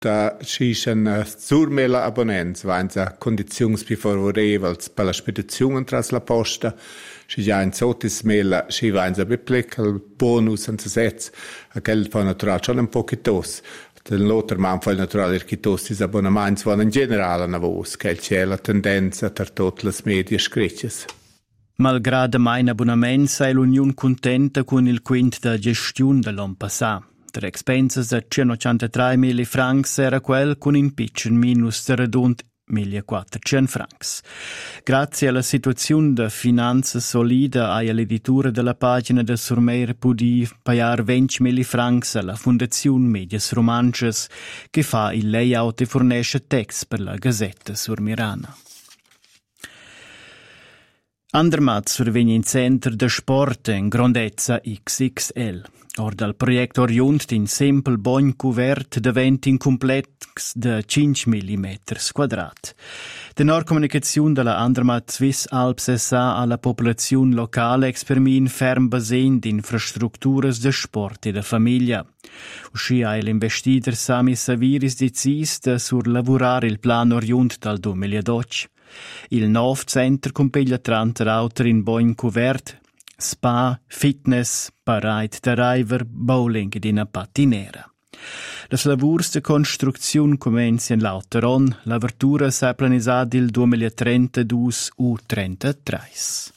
da schiischen surmela abonnents vainza condizions più favorevels per la spedizione tras la posta. Si già in sotis mela si vainza beplica il bonus senza sez, a quel fa natural schon un pochitos. Den loter man fa natural irchitos dis abbonaments van in general a vos, che c'è la tendenza ter tot las medie scricces. Malgrado mein abbonament sei l'Union contenta con il quint da gestione dell'anno passato. Der expenses de 183.000 francs era quel con in piccin minus de redund 1.400 francs. Grazie alla situazione de finanza solida e all'editura della pagina de Surmeir pudi paiar 20.000 francs alla Fondazione Medias Romanches che fa il layout e fornisce text per la Gazzetta Surmirana. Andermatt survegna in centro de sport in grandezza XXL. Or dal project Orient in semple bogn cuvert davent in complex de 5 mm quadrat. De nor comunicazione della Andermatt Swiss Alps SA alla popolazione locale expermin ferm basen di infrastrutturas de sport e de famiglia. Usci ha l'investiter Sami Saviris decis de surlavorare il plan Orient dal 2012. Il nuovo centro compiglia 30 auter in bogn cuvert, spa, fitness, parade de river, bowling ed una patinera. Las lavurs de construcziun comenzian lauteron, l'apertura s'ha planisat il 2032 u 33.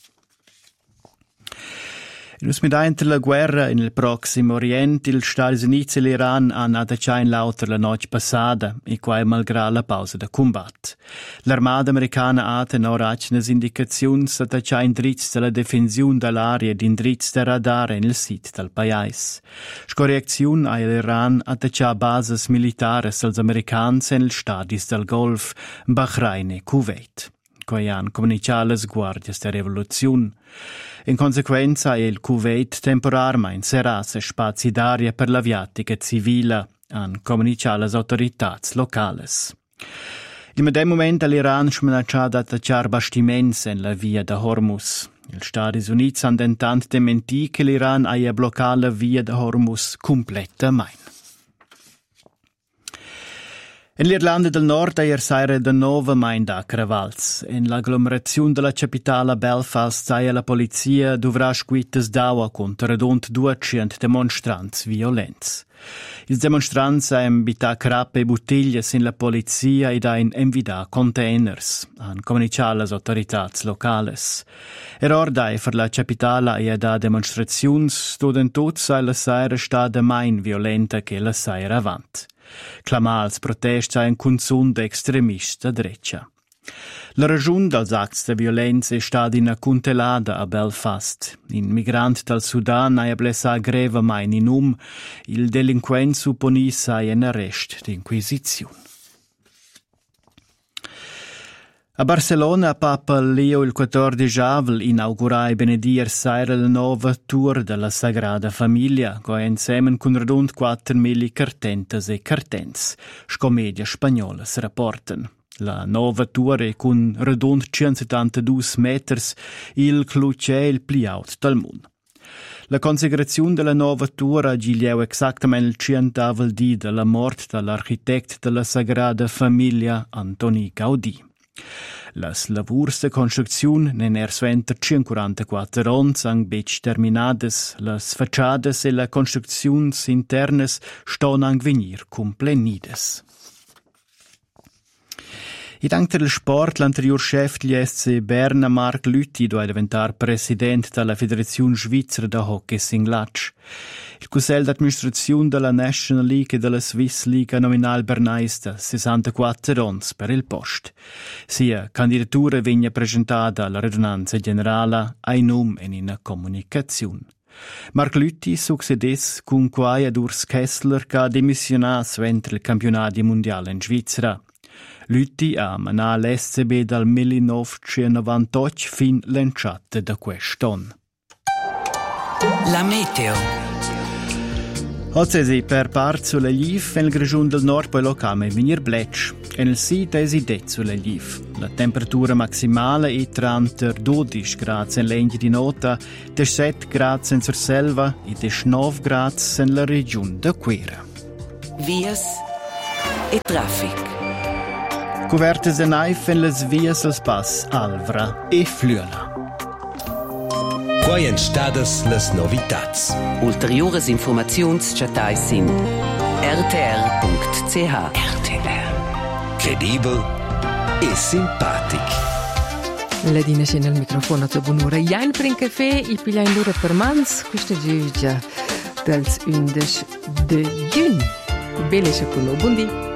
Nus mit inter la guerra in il Proximo Orient, il Stati Uniti e l'Iran hanno attaccato in lauter la notte passata, e qua malgrado la pausa da combat. L'armata americana ha tenor accinas indicazioni attaccato in dritz della difensione dall'area ed in dritz da radar nel sito del paese. Scorreazione ha l'Iran attaccato bases militari als americani nel stati del Golf, Bahrain e Kuwait. Quai han comunicato le guardias della rivoluzione. In conseguenza il Kuwait temporarmente serrasse spazi d'aria per l'aviatica civile, han comunicato le autorità locali. In medem momento l'Iran smenaccia ad attacciare bastimenti in la via da Hormuz. Gli Stati Uniti hanno intanto dementi che l'Iran abbia bloccato la via da Hormuz completamente. In l'Irlanda del Nord è saire de nova main da cravals. In l'agglomerazione della capitale Belfast la polizia dovrà squittas d'aua contro redont 200 demonstranti violenti. I demonstranti hanno bitato rappe e bottiglie in la polizia ed hanno inviato containers, hanno comunicato le autorità locali. Ora per la capitale e da dimostrazioni dove tutti la saire stata main violenta che la saire avanti. Clamals protesta in consum de extremista dreccia. La ragione dels acts de violenza è stata in acuntelada a Belfast. In migrant dal Sudan ha blessa greva mai in il delinquent supponissa in arrest d'inquisizione. A Barcelona Papa Leo il 14 avril inaugurà e benedir saira la nuova tour della Sagrada Famiglia, che insieme con redond 4.000 cartentas e cartens, scomedia spagnola si rapportan. La nuova tour è con redond 172 meters il clucel pliaut dal mondo. La consacrazione della nuova tour ha giglieu exactamente il 100 avril di della morte dell'architect della Sagrada Famiglia Antoni Gaudí. Las lavurs de construcziun nen suenter 144 ons ang bec terminades, las fachadas e la construcziuns internes ston ang venir complenides. Ed anche del sport, l'anterior chef degli SC Berna, Marc Lüthi, doveva diventare presidente della Federazione Svizzera da Hockey Singlatsch. Il Consiglio d'amministrazione della National League e della Swiss League nominal bernaista 64 ons per il post. Sia candidatura vegna presentata alla radunanza generale ai num e in comunicazione. Marc Lüthi succedesse con quai ad Urs Kessler che ha dimissionato entro il campionato mondiale in Svizzera. Lüthi ha manà l'SCB dal 1998 fin l'enciatta da quest'anno. La meteo. Oggi per part sulla Liv, nel Grigiun del Nord poi locame venir bletch, e nel sud è sidet sulla Liv. La temperatura maximale è tra 12 gradi in legno di nota, 7 gradi in Surselva e 9 gradi nella regione da Quera. Vies e traffic. Covertes de naif en las vias als pass Alvra e Flüela. Quai en stadas las novitats. Ulteriores informaziuns chatai sin rtr.ch. RTR. Credibel e simpatic. La dina scena al microfono a buon'ora. Jain per un caffè e pigliain l'ora per mans. Questa giugia dels 11 de giugno. Belle con noi. Buon dì.